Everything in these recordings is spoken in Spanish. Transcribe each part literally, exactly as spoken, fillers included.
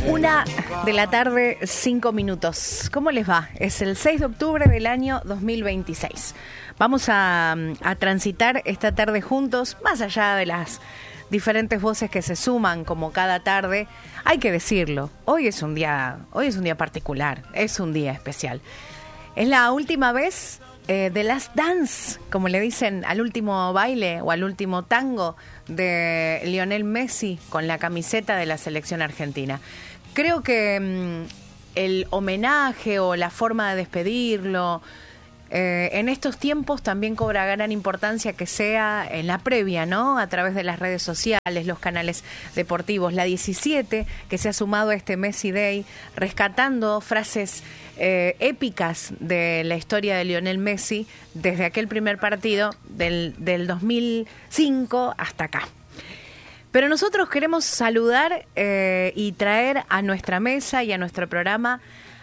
Una de la tarde, cinco minutos. ¿Cómo les va? Es el seis de octubre del año dos mil veintiséis. Vamos a, a transitar esta tarde juntos, más allá de las diferentes voces que se suman como cada tarde. Hay que decirlo, hoy es un día, hoy es un día particular, es un día especial. Es la última vez eh, de Last Dance, como le dicen al último baile o al último tango de Lionel Messi con la camiseta de la selección argentina. Creo que mmm, el homenaje o la forma de despedirlo eh, en estos tiempos también cobra gran importancia que sea en la previa, ¿no? A través de las redes sociales, los canales deportivos. La diecisiete, que se ha sumado a este Messi Day, rescatando frases eh, épicas de la historia de Lionel Messi desde aquel primer partido del, del dos mil cinco hasta acá. Pero nosotros queremos saludar eh, y traer a nuestra mesa y a nuestro programa,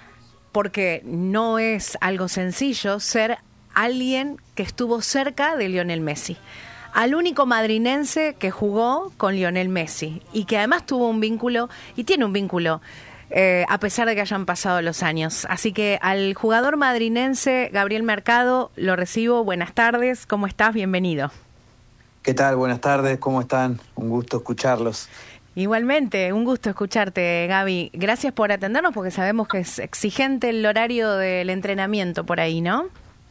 porque no es algo sencillo ser alguien que estuvo cerca de Lionel Messi, al único madrinense que jugó con Lionel Messi y que además tuvo un vínculo y tiene un vínculo eh, a pesar de que hayan pasado los años. Así que al jugador madrinense Gabriel Mercado lo recibo. Buenas tardes, ¿cómo estás? Bienvenido. ¿Qué tal? Buenas tardes, ¿cómo están? Un gusto escucharlos. Igualmente, un gusto escucharte, Gaby. Gracias por atendernos porque sabemos que es exigente el horario del entrenamiento por ahí, ¿no?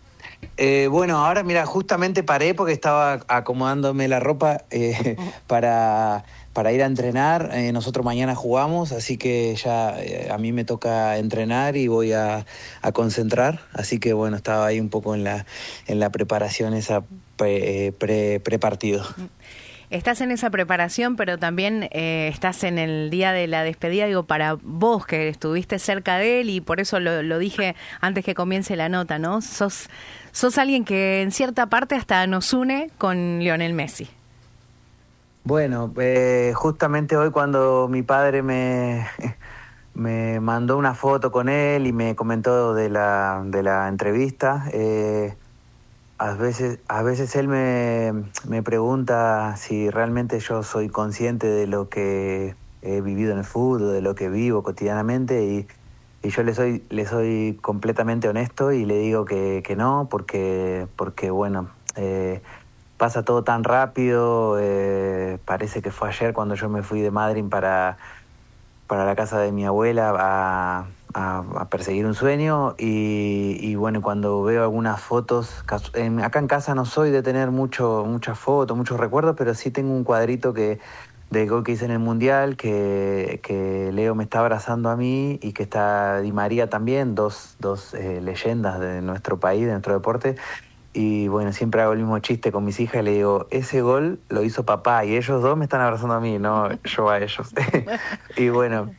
Eh, bueno, ahora mira, justamente paré porque estaba acomodándome la ropa eh, para, para ir a entrenar. Eh, nosotros mañana jugamos, así que ya eh, a mí me toca entrenar y voy a, a concentrar. Así que bueno, estaba ahí un poco en la, en la preparación esa pre, pre, pre partido. Estás en esa preparación, pero también eh, estás en el día de la despedida, digo, para vos que estuviste cerca de él y por eso lo, lo dije antes que comience la nota, ¿no? Sos, sos alguien que en cierta parte hasta nos une con Lionel Messi. Bueno, eh, justamente hoy cuando mi padre me, me mandó una foto con él y me comentó de la, de la entrevista, eh, A veces, a veces él me, me pregunta si realmente yo soy consciente de lo que he vivido en el fútbol, de lo que vivo cotidianamente y, y yo le soy, le soy completamente honesto y le digo que, que no, porque, porque bueno, eh, pasa todo tan rápido, eh, parece que fue ayer cuando yo me fui de Madrid para, para la casa de mi abuela a... A, a perseguir un sueño y, y bueno, cuando veo algunas fotos, en, acá en casa no soy de tener mucho muchas fotos, muchos recuerdos, pero sí tengo un cuadrito que del gol que hice en el Mundial, que, que Leo me está abrazando a mí y que está Di María también, dos, dos eh, leyendas de nuestro país, de nuestro deporte. Y bueno, siempre hago el mismo chiste con mis hijas y le digo, ese gol lo hizo papá y ellos dos me están abrazando a mí, no yo a ellos. Y bueno,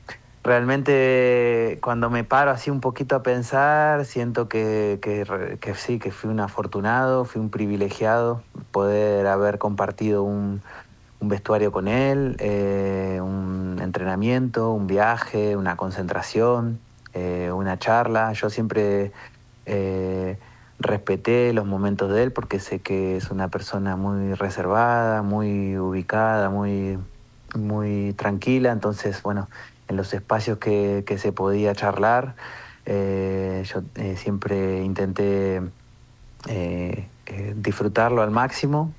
realmente cuando me paro así un poquito a pensar, siento que, que, que sí, que fui un afortunado, fui un privilegiado poder haber compartido un, un vestuario con él, eh, un entrenamiento, un viaje, una concentración, eh, una charla. Yo siempre eh, respeté los momentos de él porque sé que es una persona muy reservada, muy ubicada, muy, muy tranquila, entonces bueno, en los espacios que, que se podía charlar, eh, yo eh, siempre intenté eh, eh, disfrutarlo al máximo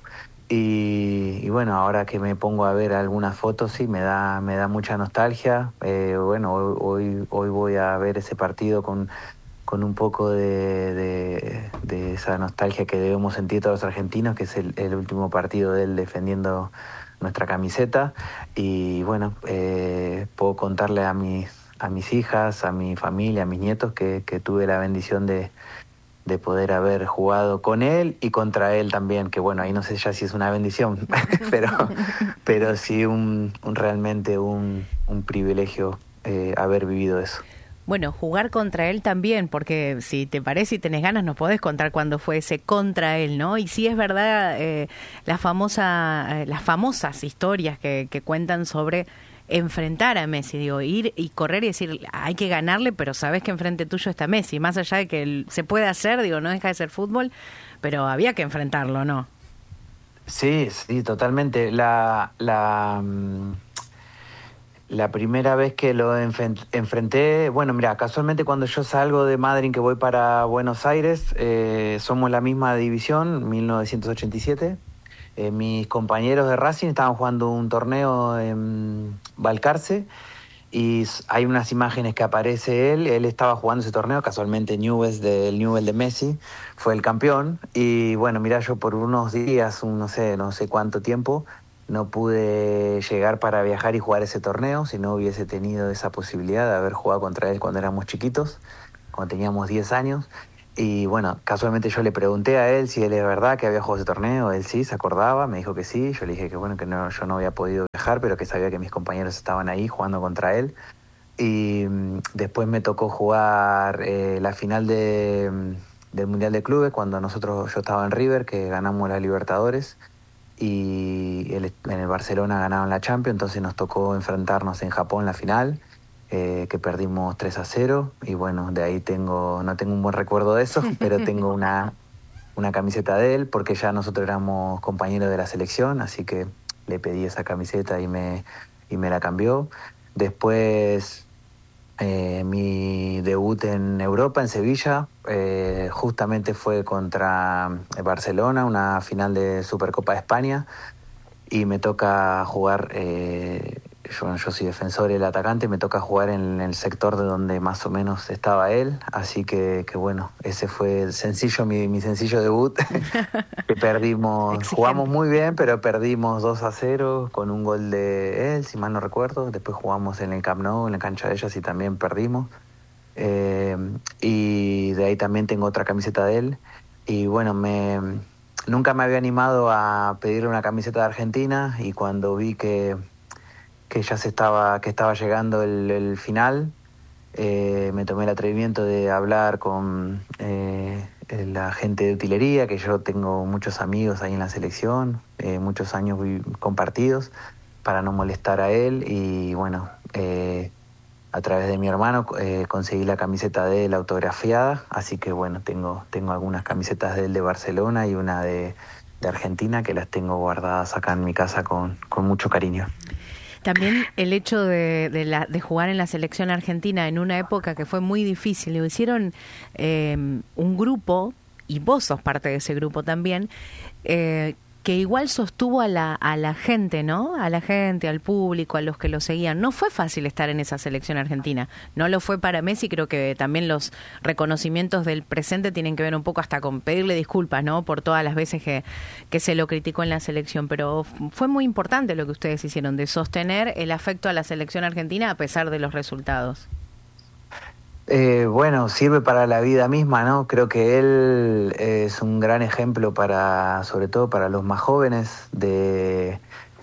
y, y bueno, ahora que me pongo a ver algunas fotos, sí, me da, me da mucha nostalgia. Eh, bueno, hoy, hoy, hoy voy a ver ese partido con, con un poco de, de, de esa nostalgia que debemos sentir todos los argentinos, que es el, el último partido de él defendiendo nuestra camiseta y bueno, eh, puedo contarle a mis a mis hijas, a mi familia, a mis nietos que, que tuve la bendición de, de poder haber jugado con él y contra él también, que bueno, ahí no sé ya si es una bendición, pero pero sí un, un realmente un, un privilegio eh, haber vivido eso. Bueno, jugar contra él también, porque si te parece y tenés ganas nos podés contar cuándo fue ese contra él, ¿no? Y sí es verdad, eh, la famosa, eh, las famosas historias que, que cuentan sobre enfrentar a Messi, digo, ir y correr y decir, hay que ganarle, pero sabés que enfrente tuyo está Messi, más allá de que él, se puede hacer, digo, no deja de ser fútbol, pero había que enfrentarlo, ¿no? Sí, sí, totalmente. La... la La primera vez que lo enfen- enfrenté, bueno, mira, casualmente cuando yo salgo de Madryn que voy para Buenos Aires, eh, somos la misma división, mil novecientos ochenta y siete. Eh, mis compañeros de Racing estaban jugando un torneo en Balcarce y s- hay unas imágenes que aparece él, él estaba jugando ese torneo, casualmente Newell's del Newell de Messi, fue el campeón y bueno, mira, yo por unos días, un, no sé, no sé cuánto tiempo, no pude llegar para viajar y jugar ese torneo, si no hubiese tenido esa posibilidad de haber jugado contra él cuando éramos chiquitos, cuando teníamos diez años. Y bueno, casualmente yo le pregunté a él si él es verdad que había jugado ese torneo, él sí, se acordaba, me dijo que sí, yo le dije que bueno, que no, yo no había podido viajar, pero que sabía que mis compañeros estaban ahí jugando contra él. Y mm, después me tocó jugar eh, la final de, mm, del Mundial de Clubes, cuando nosotros, yo estaba en River, que ganamos la Libertadores, y el- en el Barcelona ganaron la Champions, entonces nos tocó enfrentarnos en Japón la final, eh, que perdimos tres a cero, y bueno, de ahí tengo, no tengo un buen recuerdo de eso, pero tengo una, una camiseta de él, porque ya nosotros éramos compañeros de la selección, así que le pedí esa camiseta y me, y me la cambió. Después eh, mi debut en Europa, en Sevilla, eh, justamente fue contra Barcelona, una final de Supercopa de España, y me toca jugar, eh, yo, yo soy defensor y el atacante, me toca jugar en el sector de donde más o menos estaba él, así que, que bueno, ese fue sencillo, mi, mi sencillo debut, que perdimos, jugamos Exigente. muy bien, pero perdimos dos a cero con un gol de él, si mal no recuerdo, después jugamos en el Camp Nou, en la cancha de ellas y también perdimos. Eh, y de ahí también tengo otra camiseta de él. Y bueno, me, nunca me había animado a pedirle una camiseta de Argentina y cuando vi que, que ya se estaba, que estaba llegando el, el final, eh, me tomé el atrevimiento de hablar con eh, la gente de utilería, que yo tengo muchos amigos ahí en la selección, eh, muchos años vi- compartidos, para no molestar a él y bueno, eh, a través de mi hermano eh, conseguí la camiseta de él autografiada, así que bueno, tengo, tengo algunas camisetas de él de Barcelona y una de, de Argentina que las tengo guardadas acá en mi casa con, con mucho cariño. También el hecho de, de, la, de jugar en la selección argentina en una época que fue muy difícil, lo hicieron eh, un grupo, y vos sos parte de ese grupo también, eh, que igual sostuvo a la, a la gente, ¿no? A la gente, al público, a los que lo seguían. No fue fácil estar en esa selección argentina. No lo fue para Messi, creo que también los reconocimientos del presente tienen que ver un poco hasta con pedirle disculpas, ¿no? Por todas las veces que, que se lo criticó en la selección. Pero fue muy importante lo que ustedes hicieron, de sostener el afecto a la selección argentina a pesar de los resultados. Eh, bueno, sirve para la vida misma, ¿no? Creo que él es un gran ejemplo para, sobre todo para los más jóvenes, de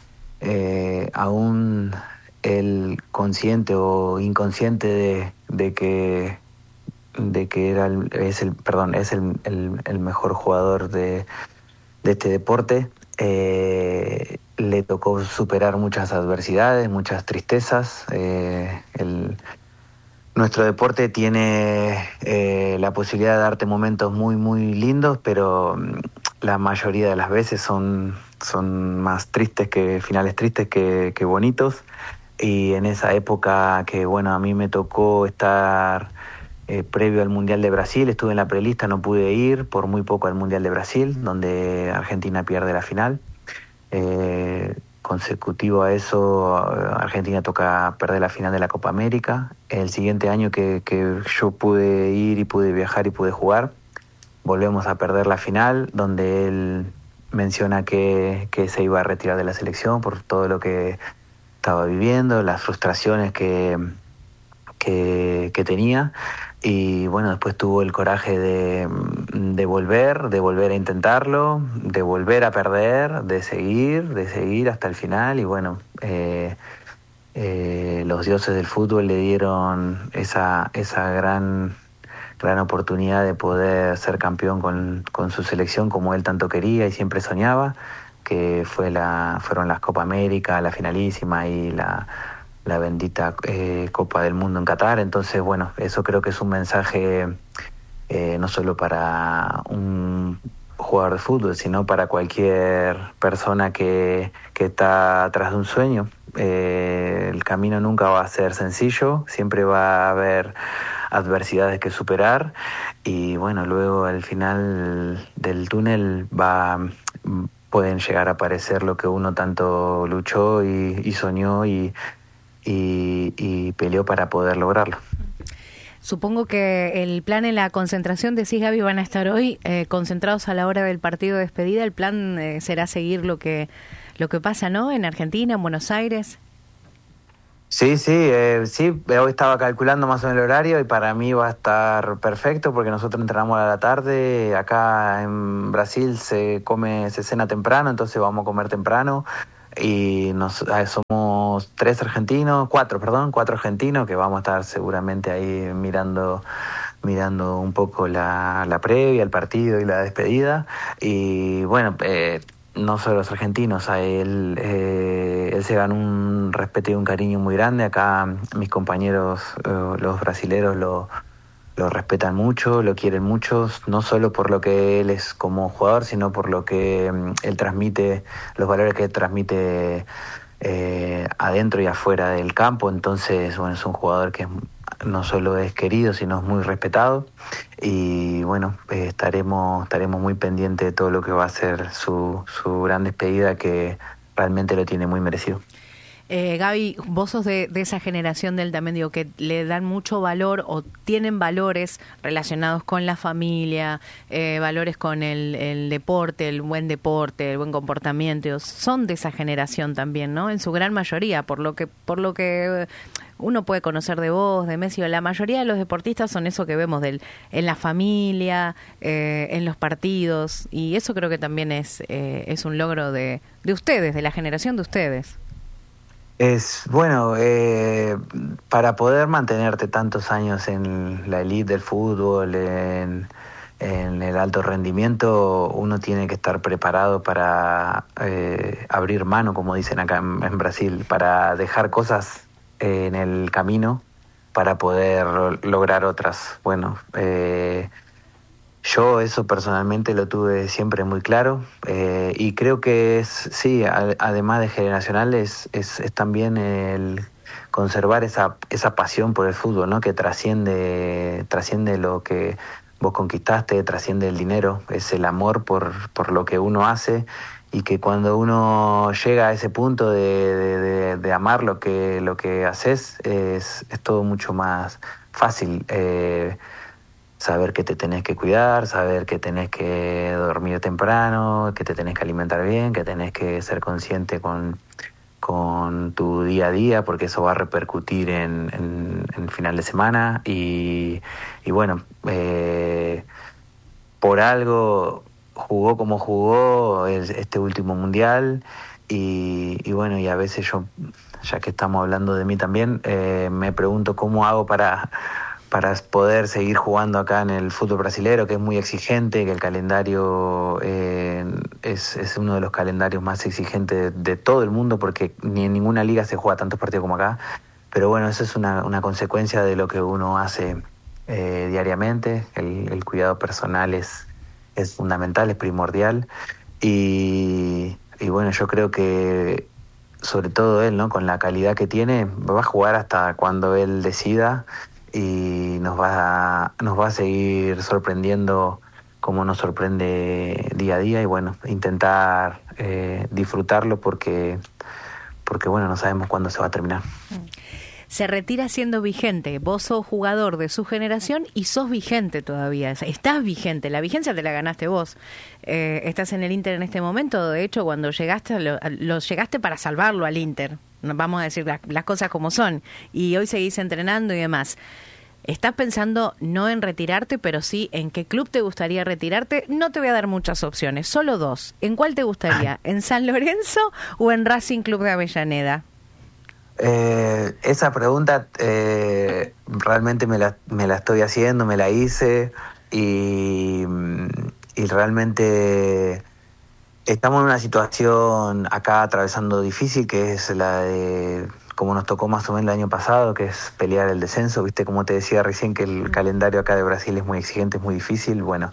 eh, aún el consciente o inconsciente de, de que de que era el, es el perdón es el, el, el mejor jugador de, de este deporte. Eh, le tocó superar muchas adversidades, muchas tristezas. Eh, el Nuestro deporte tiene eh, la posibilidad de darte momentos muy, muy lindos, pero mm, la mayoría de las veces son, son más tristes que finales tristes que, que bonitos. Y en esa época que, bueno, a mí me tocó estar eh, previo al Mundial de Brasil, estuve en la prelista, no pude ir por muy poco al Mundial de Brasil, donde Argentina pierde la final. Eh, consecutivo a eso, Argentina toca perder la final de la Copa América. El siguiente año que, que yo pude ir y pude viajar y pude jugar, volvemos a perder la final, donde él menciona que, que se iba a retirar de la selección por todo lo que estaba viviendo, las frustraciones que, que, que tenía. Y bueno, después tuvo el coraje de, de volver, de volver a intentarlo, de volver a perder, de seguir, de seguir hasta el final. Y bueno, eh, eh, los dioses del fútbol le dieron esa, esa gran, gran oportunidad de poder ser campeón con, con su selección como él tanto quería y siempre soñaba, que fue la, fueron las Copa América, la finalísima y la... la bendita eh, Copa del Mundo en Qatar. Entonces, bueno, eso creo que es un mensaje eh, no solo para un jugador de fútbol, sino para cualquier persona que, que está atrás de un sueño. Eh, el camino nunca va a ser sencillo, siempre va a haber adversidades que superar y bueno, luego al final del túnel va pueden llegar a aparecer lo que uno tanto luchó y, y soñó y, y, y peleó para poder lograrlo. Supongo que el plan en la concentración, decís, Gaby, van a estar hoy eh, concentrados a la hora del partido de despedida. El plan eh, será seguir lo que lo que pasa, ¿no? En Argentina, en Buenos Aires. Sí, sí, eh, sí, hoy estaba calculando más o menos el horario y para mí va a estar perfecto porque nosotros entrenamos a la tarde, acá en Brasil se come, se cena temprano, entonces vamos a comer temprano y nos, somos tres argentinos, cuatro, perdón, cuatro argentinos que vamos a estar seguramente ahí mirando mirando un poco la, la previa, el partido y la despedida y bueno, eh, no solo los argentinos, a él, eh, él se ganó un respeto y un cariño muy grande. Acá mis compañeros, eh, los brasileros, lo, lo respetan mucho, lo quieren mucho, no solo por lo que él es como jugador, sino por lo que um, él transmite, los valores que él transmite eh, adentro y afuera del campo. Entonces, bueno, es un jugador que no solo es querido, sino es muy respetado. Y bueno, eh, estaremos estaremos muy pendientes de todo lo que va a ser su, su gran despedida, que realmente lo tiene muy merecido. Eh, Gaby, vos sos de, de esa generación del también, digo, que le dan mucho valor o tienen valores relacionados con la familia, eh, valores con el, el deporte, el buen deporte, el buen comportamiento. Son de esa generación también, ¿no? En su gran mayoría, por lo que por lo que uno puede conocer de vos, de Messi, o la mayoría de los deportistas son eso que vemos del, en la familia, eh, en los partidos, y eso creo que también es, eh, es un logro de, de ustedes, de la generación de ustedes. Es bueno, eh, para poder mantenerte tantos años en la elite del fútbol, en, en el alto rendimiento, uno tiene que estar preparado para eh, abrir mano, como dicen acá en, en Brasil, para dejar cosas eh, en el camino para poder lograr otras. Bueno, eh, yo eso personalmente lo tuve siempre muy claro eh, y creo que es, sí, a, además de generacional, es, es, es también el conservar esa, esa pasión por el fútbol, ¿no? Que trasciende, trasciende lo que vos conquistaste, trasciende el dinero, es el amor por, por lo que uno hace y que cuando uno llega a ese punto de, de, de, de amar lo que, lo que haces, es, es todo mucho más fácil. Eh, saber que te tenés que cuidar, saber que tenés que dormir temprano, que te tenés que alimentar bien, que tenés que ser consciente con, con tu día a día, porque eso va a repercutir en, en, en final de semana. Y, y bueno, eh, por algo jugó como jugó el, este último mundial. Y, y bueno, y a veces yo, ya que estamos hablando de mí también, eh, me pregunto cómo hago para... para poder seguir jugando acá en el fútbol brasilero, que es muy exigente, que el calendario eh, es, es uno de los calendarios más exigentes de, de todo el mundo, porque ni en ninguna liga se juega tantos partidos como acá. Pero bueno, eso es una, una consecuencia de lo que uno hace eh, diariamente. El, el cuidado personal es, es fundamental, es primordial. Y, y bueno, yo creo que sobre todo él, ¿no? Con la calidad que tiene, va a jugar hasta cuando él decida, y nos va a, nos va a seguir sorprendiendo como nos sorprende día a día. Y bueno, intentar eh, disfrutarlo porque porque bueno, no sabemos cuándo se va a terminar. Se retira siendo vigente. Vos sos jugador de su generación y sos vigente todavía. Estás vigente. La vigencia te la ganaste vos. Eh, estás en el Inter en este momento. De hecho, cuando llegaste, lo, lo llegaste para salvarlo al Inter. Vamos a decir las, las cosas como son. Y hoy seguís entrenando y demás. ¿Estás pensando no en retirarte, pero sí en qué club te gustaría retirarte? No te voy a dar muchas opciones, solo dos. ¿En cuál te gustaría? ¿En San Lorenzo o en Racing Club de Avellaneda? Eh, esa pregunta eh, realmente me la, me la estoy haciendo, me la hice y, y realmente estamos en una situación acá atravesando difícil, que es la de, como nos tocó más o menos el año pasado, que es pelear el descenso. Viste, como te decía recién, que el calendario acá de Brasil es muy exigente, es muy difícil. Bueno,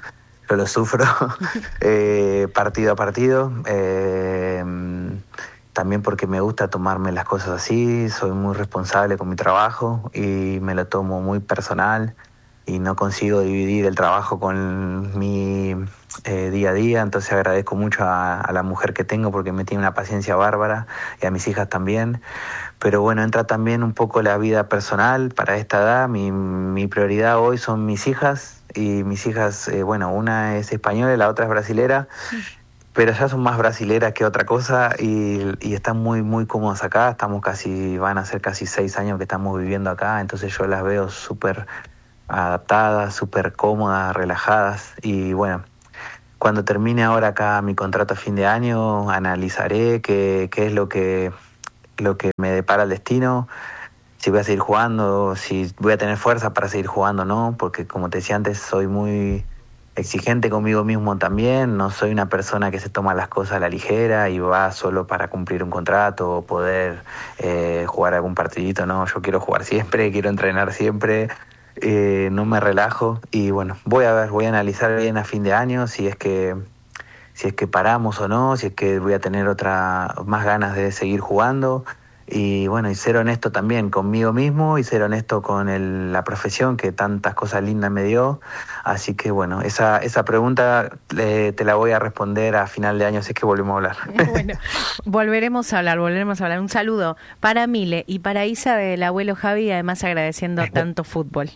yo lo sufro eh, partido a partido. Eh, también porque me gusta tomarme las cosas así, soy muy responsable con mi trabajo y me lo tomo muy personal y no consigo dividir el trabajo con mi eh, día a día, entonces agradezco mucho a, a la mujer que tengo porque me tiene una paciencia bárbara y a mis hijas también. Pero bueno, entra también un poco la vida personal para esta edad. Mi, mi prioridad hoy son mis hijas y mis hijas, eh, bueno, una es española y la otra es brasilera. Pero ya son más brasileras que otra cosa y, y están muy muy cómodas acá. Estamos casi, van a ser casi seis años que estamos viviendo acá, entonces yo las veo súper adaptadas, súper cómodas, relajadas. Y bueno, cuando termine ahora acá mi contrato a fin de año, analizaré qué, qué es lo que, lo que me depara el destino, si voy a seguir jugando, si voy a tener fuerza para seguir jugando o no, porque como te decía antes, soy muy exigente conmigo mismo también, no soy una persona que se toma las cosas a la ligera y va solo para cumplir un contrato o poder eh, jugar algún partidito, no, yo quiero jugar siempre, quiero entrenar siempre, eh, no me relajo y bueno, voy a ver, voy a analizar bien a fin de año si es que si es que paramos o no, si es que voy a tener otra más ganas de seguir jugando. Y bueno, y ser honesto también conmigo mismo y ser honesto con el, la profesión que tantas cosas lindas me dio. Así que bueno, esa esa pregunta eh, te la voy a responder a final de año si es que volvemos a hablar. Bueno, volveremos a hablar, volveremos a hablar. Un saludo para Mile y para Isa del abuelo Javi, además agradeciendo tanto fútbol.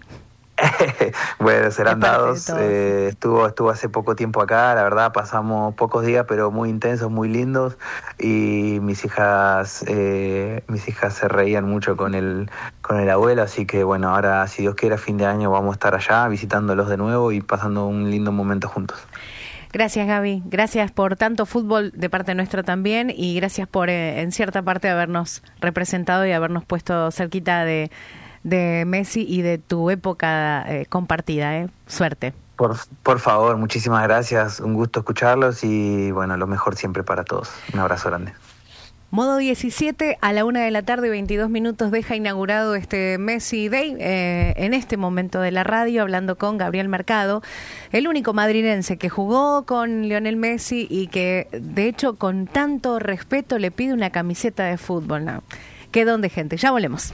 Bueno, serán dados. Eh, estuvo estuvo hace poco tiempo acá, la verdad pasamos pocos días, pero muy intensos, muy lindos. Y mis hijas eh, mis hijas se reían mucho con el con el abuelo, así que bueno, ahora si Dios quiere a fin de año vamos a estar allá visitándolos de nuevo y pasando un lindo momento juntos. Gracias, Gaby. Gracias por tanto fútbol de parte nuestra también y gracias por eh, en cierta parte habernos representado y habernos puesto cerquita de de Messi y de tu época eh, compartida, ¿eh? Suerte. Por, por favor, muchísimas gracias, un gusto escucharlos y bueno, lo mejor siempre para todos. Un abrazo grande. Modo diecisiete, a la una de la tarde, veintidós minutos, deja inaugurado este Messi Day, eh, en este momento de la radio, hablando con Gabriel Mercado, el único madrilense que jugó con Lionel Messi y que, de hecho, con tanto respeto le pide una camiseta de fútbol. No. Qué don de gente. Ya volvemos.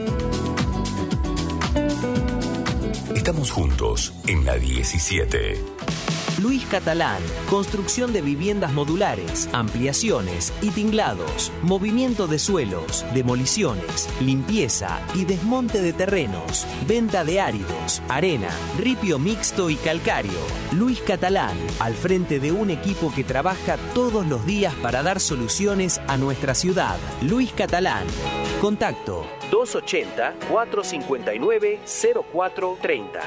Estamos juntos en la diecisiete. Luis Catalán, construcción de viviendas modulares, ampliaciones y tinglados, movimiento de suelos, demoliciones, limpieza y desmonte de terrenos, venta de áridos, arena, ripio mixto y calcáreo. Luis Catalán, al frente de un equipo que trabaja todos los días para dar soluciones a nuestra ciudad. Luis Catalán. Contacto dos ochenta, cuatrocientos cincuenta y nueve, cero cuatro treinta.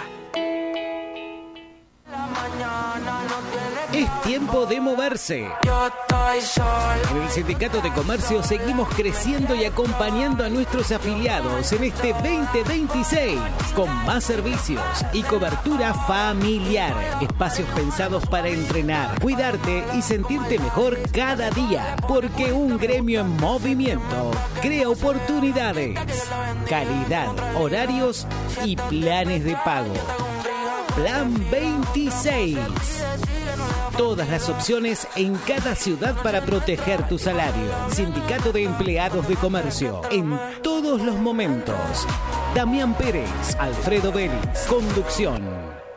Es tiempo de moverse. En el Sindicato de Comercio seguimos creciendo y acompañando a nuestros afiliados en este veinte veintiséis con más servicios y cobertura familiar. Espacios pensados para entrenar, cuidarte y sentirte mejor cada día. Porque un gremio en movimiento crea oportunidades, calidad, horarios y planes de pago. Plan veintiséis. Todas las opciones en cada ciudad para proteger tu salario. Sindicato de Empleados de Comercio. En todos los momentos. Damián Pérez, Alfredo Vélez. Conducción.